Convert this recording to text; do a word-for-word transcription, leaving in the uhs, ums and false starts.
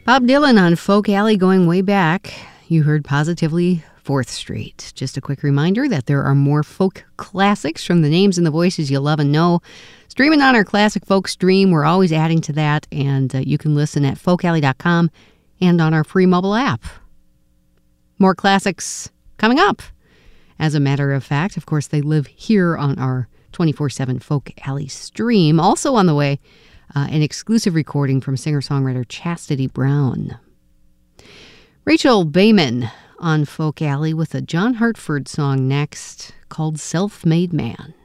Bob Dylan on Folk Alley going way back. You heard Positively fourth Street. Just a quick reminder that there are more folk classics from the names and the voices you love and know. Streaming on our Classic Folk stream. We're always adding to that, and uh, you can listen at folk alley dot com and on our free mobile app. More classics coming up. As a matter of fact, of course, they live here on our twenty-four seven Folk Alley stream. Also on the way, uh, an exclusive recording from singer-songwriter Chastity Brown. Rachel Bayman on Folk Alley with a John Hartford song next called Self-Made Man.